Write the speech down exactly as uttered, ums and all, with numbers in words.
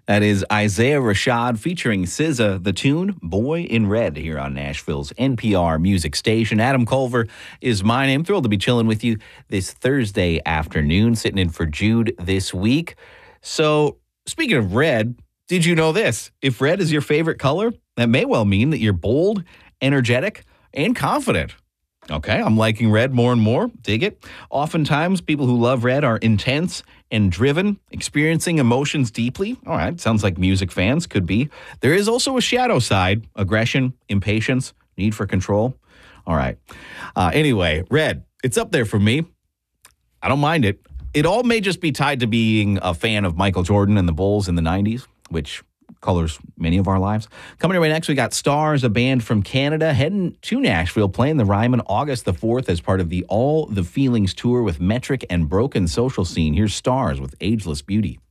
That is Isaiah Rashad featuring S Z A, the tune Boy in Red here on Nashville's N P R music station. Adam Culver is my name. Thrilled to be chilling with you this Thursday afternoon, sitting in for Jude this week. So, speaking of red, did you know this? If red is your favorite color, that may well mean that you're bold, energetic, and confident. Okay, I'm liking red more and more. Dig it. Oftentimes, people who love red are intense and driven, experiencing emotions deeply. All right, sounds like music fans could be. There is also a shadow side: aggression, impatience, need for control. All right. Uh, anyway, red, it's up there for me. I don't mind it. It all may just be tied to being a fan of Michael Jordan and the Bulls in the nineties, which colors many of our lives. Coming your way next, we got Stars, a band from Canada, heading to Nashville, playing the Ryman August the fourth as part of the All the Feelings tour with Metric and Broken Social Scene. Here's Stars with Ageless Beauty.